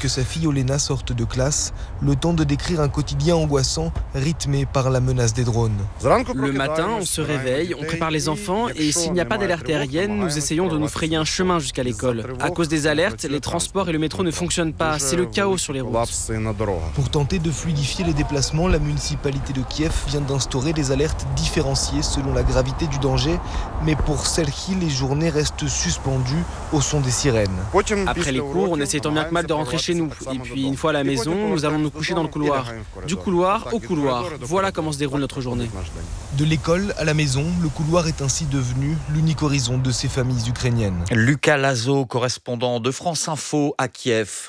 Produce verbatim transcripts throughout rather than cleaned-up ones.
que sa fille Olena sorte de classe, le temps de décrire un quotidien angoissant rythmé par la menace des drones. Le matin, on se réveille, on prépare les enfants et s'il n'y a pas d'alerte aérienne, nous essayons de nous frayer un chemin jusqu'à l'école. À cause des alertes, les transports et le métro ne fonctionnent pas, c'est le chaos sur les routes. Pour tenter de fluidifier les déplacements, la municipalité de Kiev vient d'instaurer des alertes différenciées selon la gravité du danger, mais pour Serhi, les journées restent suspendues au son des sirènes. Après les cours, on essaie tant bien que mal de rentrer chez nous. Et puis une fois à la maison, nous allons nous coucher dans le couloir. Du couloir au couloir. Voilà comment se déroule notre journée. De l'école à la maison, le couloir est ainsi devenu l'unique horizon de ces familles ukrainiennes. Lucas Lazo, correspondant de France Info à Kiev.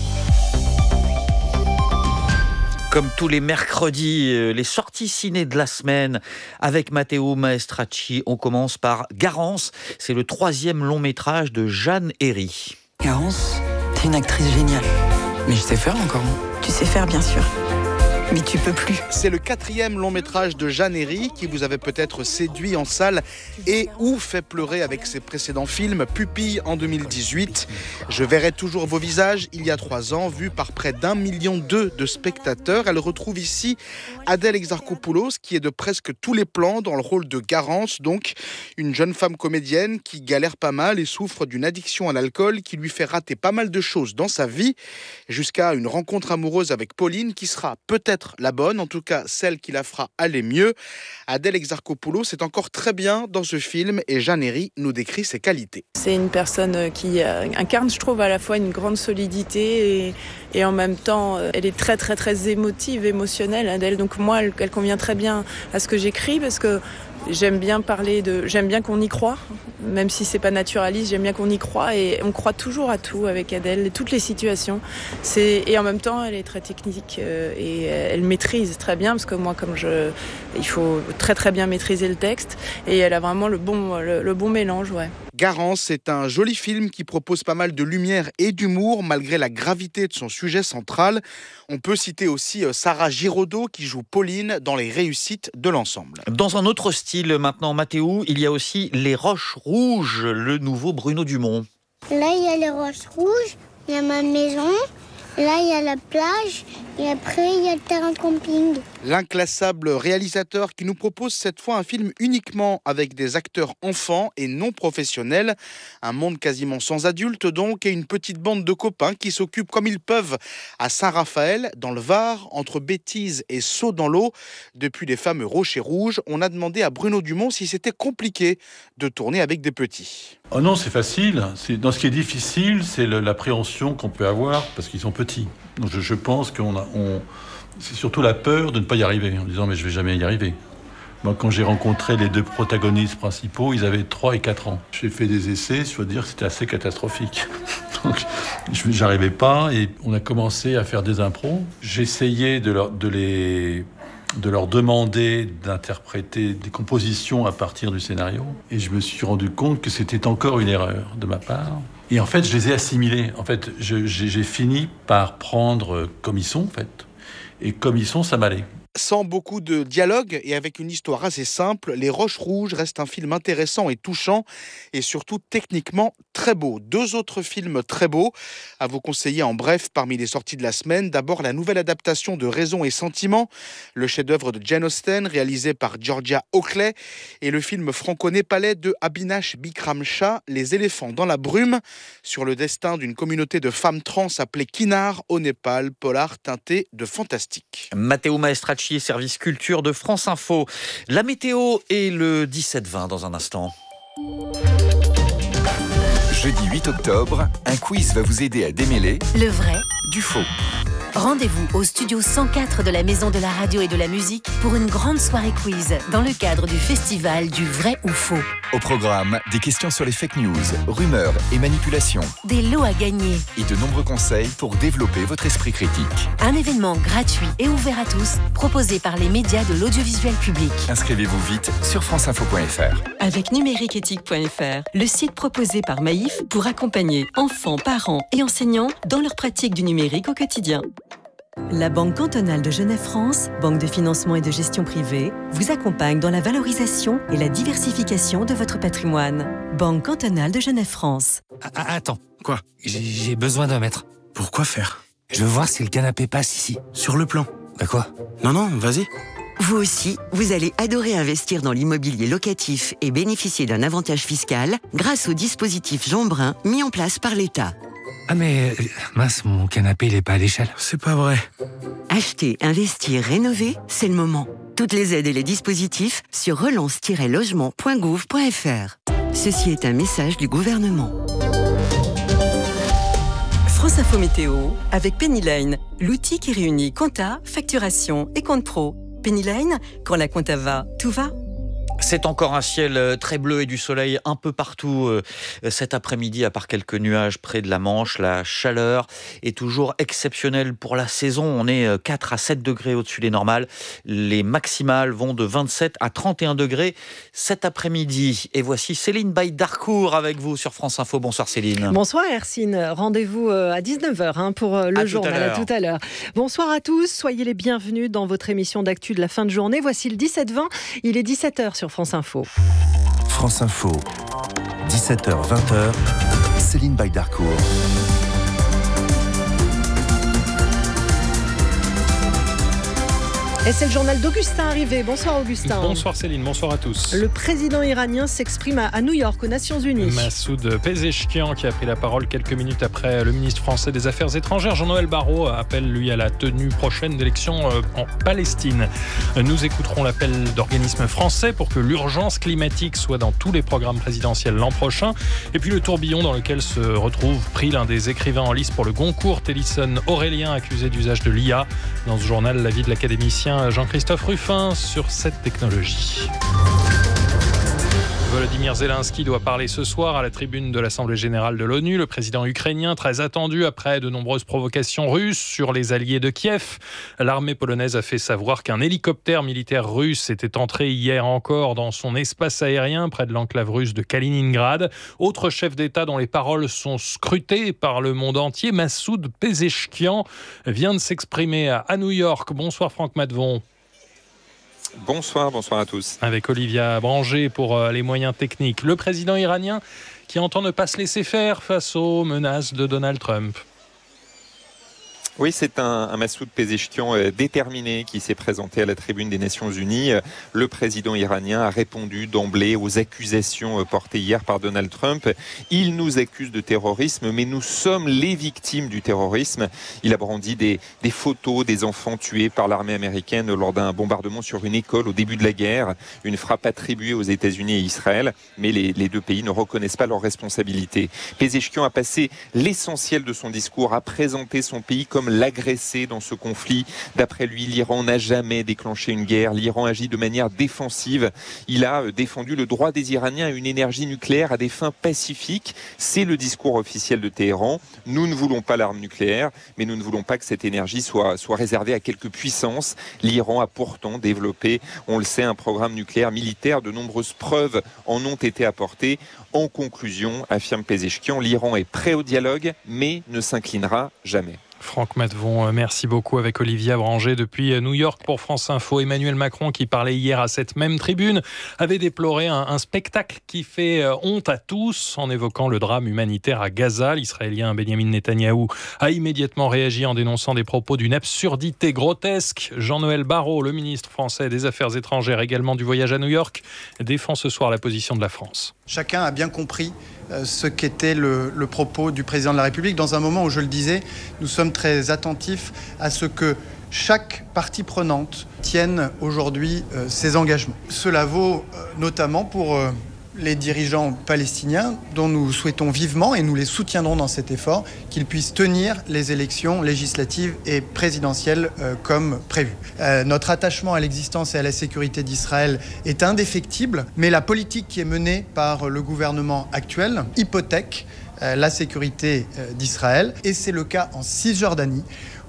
Comme tous les mercredis, les sorties ciné de la semaine avec Matteo Maestracci. On commence par Garance. C'est le troisième long métrage de Jeanne Herry. Garance, t'es une actrice géniale. Mais je sais faire encore. Tu sais faire, bien sûr. Mais tu peux plus. C'est le quatrième long métrage de Jeanne Herry qui vous avait peut-être séduit en salle et ou fait pleurer avec ses précédents films. Pupille en deux mille dix-huit. Je verrai toujours vos visages il y a trois ans, vu par près d'un million deux de spectateurs. Elle retrouve ici Adèle Exarchopoulos qui est de presque tous les plans dans le rôle de Garance, donc une jeune femme comédienne qui galère pas mal et souffre d'une addiction à l'alcool qui lui fait rater pas mal de choses dans sa vie, jusqu'à une rencontre amoureuse avec Pauline qui sera peut-être la bonne, en tout cas celle qui la fera aller mieux. Adèle Exarchopoulos est encore très bien dans ce film et Jeanne Herry nous décrit ses qualités. C'est une personne qui incarne, je trouve, à la fois une grande solidité et, et en même temps, elle est très très très émotive, émotionnelle, Adèle. Donc moi, elle, elle convient très bien à ce que j'écris parce que j'aime bien parler de, j'aime bien qu'on y croit, même si c'est pas naturaliste, j'aime bien qu'on y croit et on croit toujours à tout avec Adèle, toutes les situations. C'est, et en même temps, elle est très technique euh, et elle maîtrise très bien parce que moi, comme je, il faut très très bien maîtriser le texte et elle a vraiment le bon, le, le bon mélange, ouais. Garance, c'est un joli film qui propose pas mal de lumière et d'humour malgré la gravité de son sujet central. On peut citer aussi Sarah Giraudot qui joue Pauline dans les réussites de l'ensemble. Dans un autre style maintenant, Mathéo, il y a aussi Les Roches Rouges, le nouveau Bruno Dumont. Là, il y a les Roches Rouges, il y a ma maison, là, il y a la plage et après, il y a le terrain de camping. L'inclassable réalisateur qui nous propose cette fois un film uniquement avec des acteurs enfants et non professionnels. Un monde quasiment sans adultes donc et une petite bande de copains qui s'occupent comme ils peuvent à Saint-Raphaël, dans le Var, entre Bêtise et Saut dans l'eau. Depuis les fameux Rochers Rouges, on a demandé à Bruno Dumont si c'était compliqué de tourner avec des petits. Oh non, c'est facile. C'est, dans ce qui est difficile, c'est le, l'appréhension qu'on peut avoir parce qu'ils sont petits. Donc je, je pense qu'on a... On... C'est surtout la peur de ne pas y arriver, en disant « mais je vais jamais y arriver ». Moi, quand j'ai rencontré les deux protagonistes principaux, ils avaient trois et quatre ans. J'ai fait des essais, je dois dire que c'était assez catastrophique. Donc, je n'arrivais pas et on a commencé à faire des impros. J'essayais de leur, de les, de leur demander d'interpréter des compositions à partir du scénario. Et je me suis rendu compte que c'était encore une erreur de ma part. Et en fait, je les ai assimilés. En fait, je, j'ai, j'ai fini par prendre comme ils sont, en fait. Et comme ils sont, ça m'allait. Sans beaucoup de dialogue et avec une histoire assez simple, Les Roches Rouges reste un film intéressant et touchant et surtout techniquement très beau. Deux autres films très beaux à vous conseiller en bref parmi les sorties de la semaine. D'abord la nouvelle adaptation de Raison et Sentiment, le chef-d'œuvre de Jane Austen réalisé par Georgia Oakley et le film franco-népalais de Abhinash Bikram Shah, Les éléphants dans la brume, sur le destin d'une communauté de femmes trans appelée Kinnar au Népal, polar teinté de fantastique. Matteo Maestracci, service culture de France Info. La météo est le dix-sept vingt dans un instant. Jeudi huit octobre, un quiz va vous aider à démêler le vrai du faux. Rendez-vous au studio cent quatre de la Maison de la Radio et de la Musique pour une grande soirée quiz dans le cadre du festival du vrai ou faux. Au programme, des questions sur les fake news, rumeurs et manipulations. Des lots à gagner. Et de nombreux conseils pour développer votre esprit critique. Un événement gratuit et ouvert à tous, proposé par les médias de l'audiovisuel public. Inscrivez-vous vite sur franceinfo point f r. Avec numériqueéthique point f r, le site proposé par Maïf pour accompagner enfants, parents et enseignants dans leur pratique du numérique au quotidien. La Banque cantonale de Genève-France, banque de financement et de gestion privée, vous accompagne dans la valorisation et la diversification de votre patrimoine. Banque cantonale de Genève-France. Ah, attends, quoi ? J'ai, j'ai besoin d'un mètre. Pourquoi faire ? Je veux voir si le canapé passe ici. Sur le plan. Bah quoi? Non, non, vas-y. Vous aussi, vous allez adorer investir dans l'immobilier locatif et bénéficier d'un avantage fiscal grâce au dispositif Jean Brun mis en place par l'État. Ah mais, mince, mon canapé, il est pas à l'échelle. C'est pas vrai. Acheter, investir, rénover, c'est le moment. Toutes les aides et les dispositifs sur relance tiret logement point gouv point f r. Ceci est un message du gouvernement. France Info Météo avec Pennyline, l'outil qui réunit compta, facturation et compte pro. Pennyline, quand la compta va, tout va. C'est encore un ciel très bleu et du soleil un peu partout euh, cet après-midi, à part quelques nuages près de la Manche. La chaleur est toujours exceptionnelle pour la saison. On est quatre à sept degrés au-dessus des normales. Les maximales vont de vingt-sept à trente et un degrés cet après-midi. Et voici Céline Baïdarcourt avec vous sur France Info. Bonsoir Céline. Bonsoir Hercine. Rendez-vous à dix-neuf heures hein, pour le à journal. À tout à l'heure. Bonsoir à tous. Soyez les bienvenus dans votre émission d'actu de la fin de journée. Voici le dix-sept vingt. Il est dix-sept heures sur France Info. France Info, dix-sept heures vingt, Céline Baïdarcourt. Et c'est le journal d'Augustin Arrivé. Bonsoir Augustin. Bonsoir Céline, bonsoir à tous. Le président iranien s'exprime à New York, aux Nations Unies. Massoud Pezeshkian qui a pris la parole quelques minutes après le ministre français des Affaires étrangères, Jean-Noël Barrot, appelle lui à la tenue prochaine d'élections en Palestine. Nous écouterons l'appel d'organismes français pour que l'urgence climatique soit dans tous les programmes présidentiels l'an prochain. Et puis le tourbillon dans lequel se retrouve pris l'un des écrivains en lice pour le Goncourt, Télisson Aurélien, accusé d'usage de l'I A. Dans ce journal, l'avis de l'académicien Jean-Christophe Ruffin sur cette technologie. Volodymyr Zelensky doit parler ce soir à la tribune de l'Assemblée générale de l'ONU. Le président ukrainien, très attendu après de nombreuses provocations russes sur les alliés de Kiev. L'armée polonaise a fait savoir qu'un hélicoptère militaire russe était entré hier encore dans son espace aérien près de l'enclave russe de Kaliningrad. Autre chef d'État dont les paroles sont scrutées par le monde entier, Massoud Pezeshkian vient de s'exprimer à New York. Bonsoir Franck Matvon. Bonsoir, bonsoir à tous. Avec Olivia Branger pour les moyens techniques. Le président iranien qui entend ne pas se laisser faire face aux menaces de Donald Trump. Oui, c'est un, un Massoud Pezeshkian euh, déterminé qui s'est présenté à la tribune des Nations Unies. Le président iranien a répondu d'emblée aux accusations euh, portées hier par Donald Trump. Il nous accuse de terrorisme, mais nous sommes les victimes du terrorisme. Il a brandi des, des photos des enfants tués par l'armée américaine lors d'un bombardement sur une école au début de la guerre. Une frappe attribuée aux États-Unis et Israël, mais les, les deux pays ne reconnaissent pas leurs responsabilités. Pezeshkian a passé l'essentiel de son discours à présenter son pays comme l'agressé dans ce conflit. D'après lui, l'Iran n'a jamais déclenché une guerre. L'Iran agit de manière défensive. Il a défendu le droit des Iraniens à une énergie nucléaire à des fins pacifiques. C'est le discours officiel de Téhéran. Nous ne voulons pas l'arme nucléaire, mais nous ne voulons pas que cette énergie soit, soit réservée à quelques puissances. L'Iran a pourtant développé, on le sait, un programme nucléaire militaire. De nombreuses preuves en ont été apportées. En conclusion, affirme Pezeshkian, l'Iran est prêt au dialogue, mais ne s'inclinera jamais. Franck Matvon, merci beaucoup avec Olivia Branger depuis New York pour France Info. Emmanuel Macron, qui parlait hier à cette même tribune, avait déploré un, un spectacle qui fait honte à tous en évoquant le drame humanitaire à Gaza. L'Israélien Benjamin Netanyahou a immédiatement réagi en dénonçant des propos d'une absurdité grotesque. Jean-Noël Barrot, le ministre français des Affaires étrangères, également du voyage à New York, défend ce soir la position de la France. Chacun a bien compris ce qu'était le, le propos du président de la République dans un moment où, je le disais, nous sommes très attentifs à ce que chaque partie prenante tienne aujourd'hui euh, ses engagements. Cela vaut euh, notamment pour euh, les dirigeants palestiniens dont nous souhaitons vivement, et nous les soutiendrons dans cet effort, qu'ils puissent tenir les élections législatives et présidentielles euh, comme prévu. Euh, notre attachement à l'existence et à la sécurité d'Israël est indéfectible, mais la politique qui est menée par le gouvernement actuel hypothèque euh, la sécurité euh, d'Israël, et c'est le cas en Cisjordanie,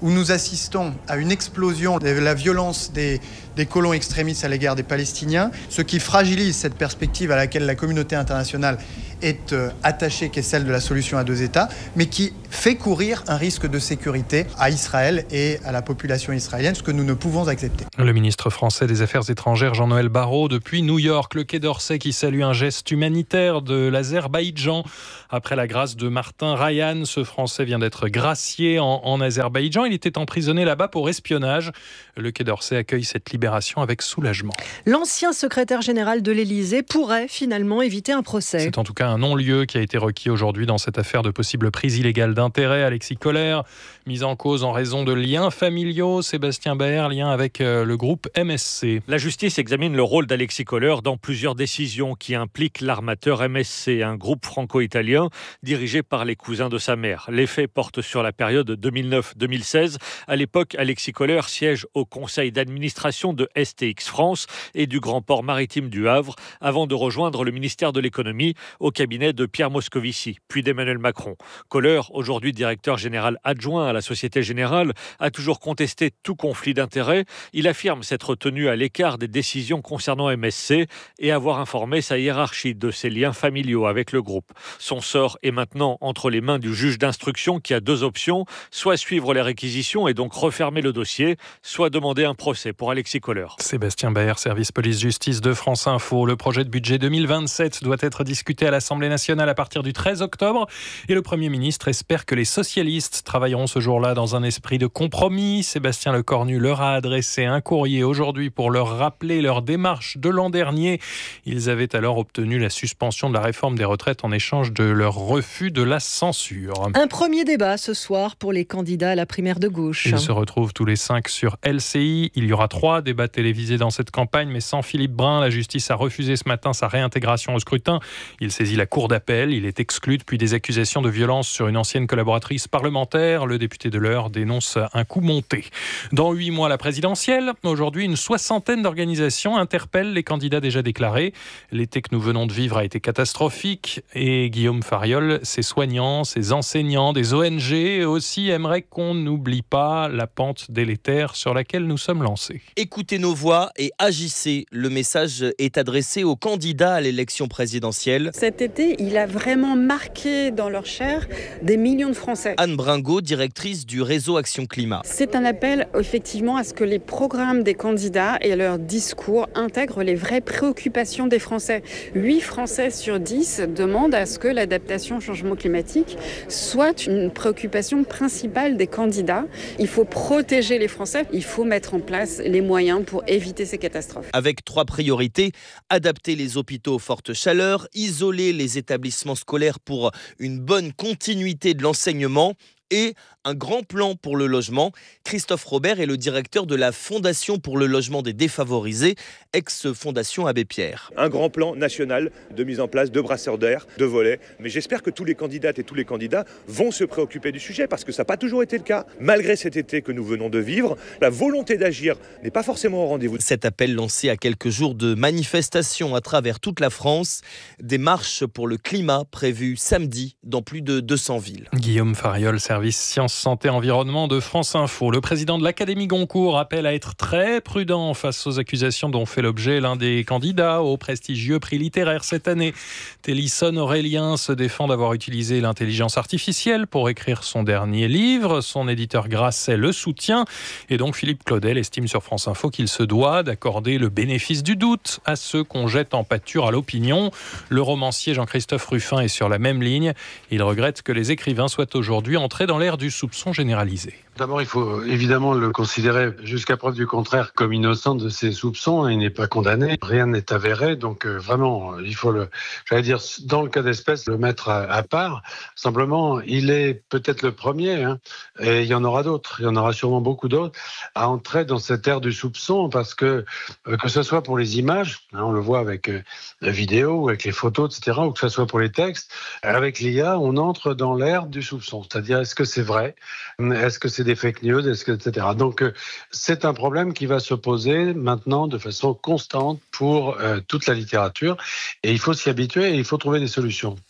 où nous assistons à une explosion de la violence des, des colons extrémistes à l'égard des Palestiniens, ce qui fragilise cette perspective à laquelle la communauté internationale est euh, attachée, qui est celle de la solution à deux États, mais qui fait courir un risque de sécurité à Israël et à la population israélienne, ce que nous ne pouvons accepter. Le ministre français des Affaires étrangères Jean-Noël Barrot depuis New York, le Quai d'Orsay qui salue un geste humanitaire de l'Azerbaïdjan. Après la grâce de Martin Rayan, ce Français vient d'être gracié en, en Azerbaïdjan. Il était emprisonné là-bas pour espionnage. Le Quai d'Orsay accueille cette libération avec soulagement. L'ancien secrétaire général de l'Élysée pourrait finalement éviter un procès. C'est en tout cas un non-lieu qui a été requis aujourd'hui dans cette affaire de possible prise illégale d'intérêt. Alexis Kohler, mis en cause en raison de liens familiaux. Sébastien Baer, lien avec le groupe M S C. La justice examine le rôle d'Alexis Kohler dans plusieurs décisions qui impliquent l'armateur M S C, un groupe franco-italien dirigé par les cousins de sa mère. Les faits portent sur la période deux mille neuf deux mille seize. À l'époque, Alexis Kohler siège au conseil d'administration de S T X France et du Grand Port Maritime du Havre avant de rejoindre le ministère de l'économie au cabinet de Pierre Moscovici, puis d'Emmanuel Macron. Kohler, aujourd'hui directeur général adjoint à la Société Générale, a toujours contesté tout conflit d'intérêts. Il affirme s'être tenu à l'écart des décisions concernant M S C et avoir informé sa hiérarchie de ses liens familiaux avec le groupe. Son sort est maintenant entre les mains du juge d'instruction qui a deux options, soit suivre les réquisitions et donc refermer le dossier, soit demander un procès pour Alexis Kohler. Sébastien Baer, service police-justice de France Info. Le projet de budget deux mille vingt-sept doit être discuté à l'Assemblée nationale à partir du treize octobre et le Premier ministre espère que les socialistes travailleront ce jour-là dans un esprit de compromis. Sébastien Lecornu leur a adressé un courrier aujourd'hui pour leur rappeler leur démarche de l'an dernier. Ils avaient alors obtenu la suspension de la réforme des retraites en échange de leur refus de la censure. Un premier débat ce soir pour les candidats à la primaire de gauche. Ils se retrouvent tous les cinq sur L C I. Il y aura trois débats télévisés dans cette campagne, mais sans Philippe Brun. La justice a refusé ce matin sa réintégration au scrutin. Il saisit la cour d'appel. Il est exclu depuis des accusations de violence sur une ancienne collaboratrice parlementaire. Le député de l'Eure dénonce un coup monté. Dans huit mois, la présidentielle. Aujourd'hui, une soixantaine d'organisations interpellent les candidats déjà déclarés. L'été que nous venons de vivre a été catastrophique et Guillaume Fariol, ses soignants, ses enseignants, des O N G aussi aimeraient qu'on n'oublie pas la pente délétère sur laquelle nous sommes lancés. Écoutez nos voix et agissez. Le message est adressé aux candidats à l'élection présidentielle. Cet été, il a vraiment marqué dans leur chair des millions de Français. Anne Bringot, directrice du réseau Action Climat. C'est un appel effectivement à ce que les programmes des candidats et leurs discours intègrent les vraies préoccupations des Français. huit Français sur dix demandent à ce que l'adaptation au changement climatique soit une préoccupation principale des candidats. Il faut protéger les Français, il faut mettre en place les moyens pour éviter ces catastrophes. Avec trois priorités, adapter les hôpitaux aux fortes chaleurs, isoler les établissements scolaires pour une bonne continuité de l'enseignement et un grand plan pour le logement. Christophe Robert est le directeur de la Fondation pour le logement des défavorisés, ex-Fondation Abbé Pierre. Un grand plan national de mise en place de brasseurs d'air, de volets. Mais j'espère que tous les candidates et tous les candidats vont se préoccuper du sujet parce que ça n'a pas toujours été le cas. Malgré cet été que nous venons de vivre, la volonté d'agir n'est pas forcément au rendez-vous. Cet appel lancé à quelques jours de manifestations à travers toute la France, des marches pour le climat prévues samedi dans plus de deux cents villes. Guillaume Fariol, service Sciences, Santé, Environnement de France Info. Le président de l'Académie Goncourt appelle à être très prudent face aux accusations dont fait l'objet l'un des candidats au prestigieux prix littéraire cette année. Télisson Aurélien se défend d'avoir utilisé l'intelligence artificielle pour écrire son dernier livre. Son éditeur Grasset le soutient. Et donc Philippe Claudel estime sur France Info qu'il se doit d'accorder le bénéfice du doute à ceux qu'on jette en pâture à l'opinion. Le romancier Jean-Christophe Ruffin est sur la même ligne. Il regrette que les écrivains soient aujourd'hui entrés dans l'ère du soupçon généralisé. D'abord, il faut évidemment le considérer jusqu'à preuve du contraire comme innocent de ses soupçons. Il n'est pas condamné, rien n'est avéré. Donc euh, vraiment, il faut le, j'allais dire, dans le cas d'espèce, le mettre à, à part. Simplement, il est peut-être le premier, hein, et il y en aura d'autres. Il y en aura sûrement beaucoup d'autres à entrer dans cette ère du soupçon parce que euh, que ce soit pour les images, hein, on le voit avec euh, la vidéo, avec les photos, et cetera, ou que ce soit pour les textes, avec l'I A, on entre dans l'ère du soupçon. C'est-à-dire, est-ce que c'est vrai ? Est-ce que c'est des fake news, est-ce que, et cetera. Donc, euh, c'est un problème qui va se poser maintenant de façon constante pour euh, toute la littérature et il faut s'y habituer et il faut trouver des solutions.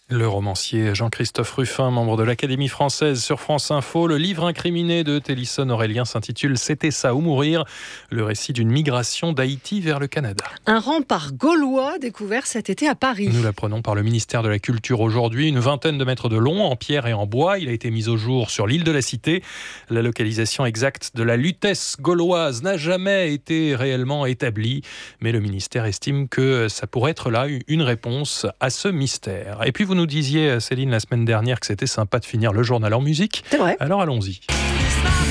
Le romancier Jean-Christophe Ruffin, membre de l'Académie française sur France Info. Le livre incriminé de Télisson Aurélien s'intitule « C'était ça ou mourir », le récit d'une migration d'Haïti vers le Canada. Un rempart gaulois découvert cet été à Paris. Nous l'apprenons par le ministère de la Culture aujourd'hui. Une vingtaine de mètres de long, en pierre et en bois. Il a été mis au jour sur l'île de la Cité. La localisation exacte de la Lutèce gauloise n'a jamais été réellement établie, mais le ministère estime que ça pourrait être là une réponse à ce mystère. Et puis vous nous disiez, Céline, la semaine dernière que c'était sympa de finir le journal en musique. C'est vrai. Alors allons-y.